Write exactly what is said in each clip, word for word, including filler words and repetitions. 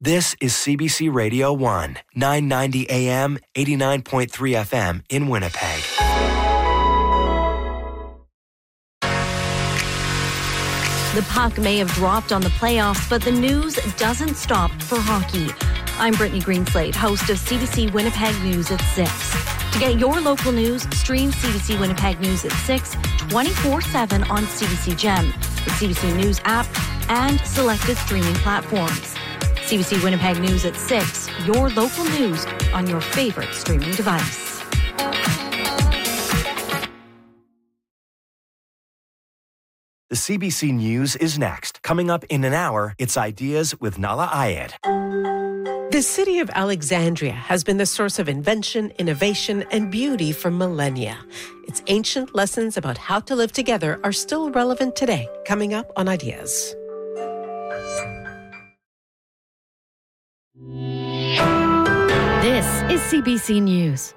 This is C B C Radio one, nine ninety A M, eighty-nine point three F M in Winnipeg. The puck may have dropped on the playoffs, but the news doesn't stop for hockey. I'm Brittany Greenslade, host of C B C Winnipeg News at six. To get your local news, stream C B C Winnipeg News at six, twenty-four seven on C B C Gem, the C B C News app, and selected streaming platforms. C B C Winnipeg News at six, your local news on your favorite streaming device. The C B C News is next. Coming up in an hour, it's Ideas with Nala Ayed. The city of Alexandria has been the source of invention, innovation, and beauty for millennia. Its ancient lessons about how to live together are still relevant today. Coming up on Ideas. This is C B C News.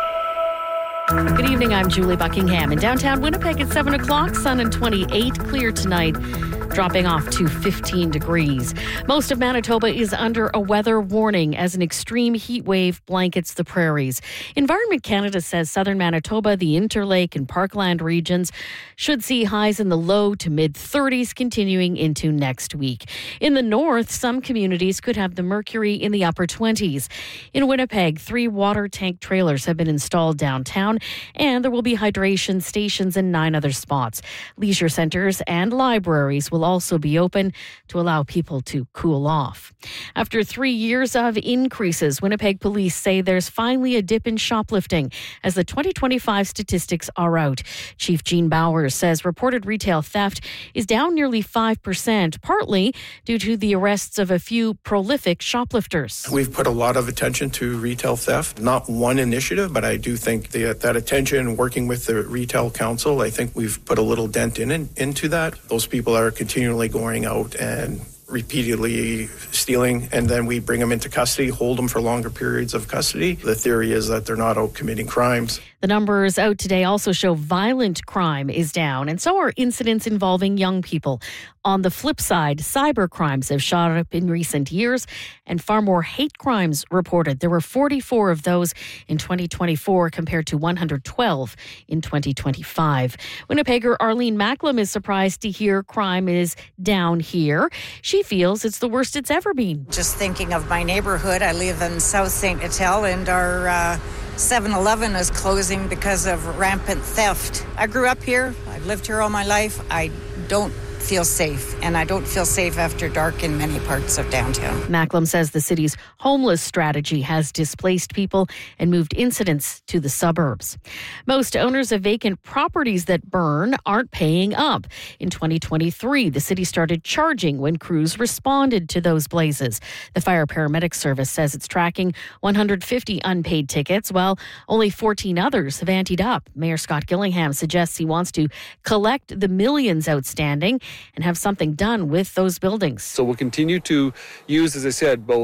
Good evening, I'm Julie Buckingham. In downtown Winnipeg at seven o'clock, sun and twenty-eight, clear tonight, dropping off to fifteen degrees. Most of Manitoba is under a weather warning as an extreme heat wave blankets the prairies. Environment Canada says southern Manitoba, the Interlake and Parkland regions should see highs in the low to mid thirties continuing into next week. In the north, some communities could have the mercury in the upper twenties. In Winnipeg, three water tank trailers have been installed downtown, and there will be hydration stations in nine other spots. Leisure centres and libraries will also be open to allow people to cool off. After three years of increases, Winnipeg police say there's finally a dip in shoplifting as the twenty twenty-five statistics are out. Chief Gene Bowers says reported retail theft is down nearly five percent, partly due to the arrests of a few prolific shoplifters. We've put a lot of attention to retail theft. Not one initiative, but I do think the, that attention, working with the Retail Council, I think we've put a little dent in, in into that. Those people are continually going out and repeatedly stealing, and then we bring them into custody, hold them for longer periods of custody. The theory is that they're not out committing crimes. The numbers out today also show violent crime is down, and so are incidents involving young people. On the flip side, cyber crimes have shot up in recent years, and far more hate crimes reported. There were forty-four of those in twenty twenty-four compared to one hundred twelve in twenty twenty-five. Winnipegger Arlene Macklem is surprised to hear crime is down here. She feels it's the worst it's ever been. Just thinking of my neighborhood, I live in South Saint Attell, and our uh, seven eleven is closing because of rampant theft. I grew up here. I've lived here all my life. I don't feel safe, and I don't feel safe after dark in many parts of downtown. Macklem says the city's homeless strategy has displaced people and moved incidents to the suburbs. Most owners of vacant properties that burn aren't paying up. In twenty twenty-three, the city started charging when crews responded to those blazes. The fire paramedic service says it's tracking one hundred fifty unpaid tickets, while only fourteen others have anteed up. Mayor Scott Gillingham suggests he wants to collect the millions outstanding and have something done with those buildings. So we'll continue to use, as I said, both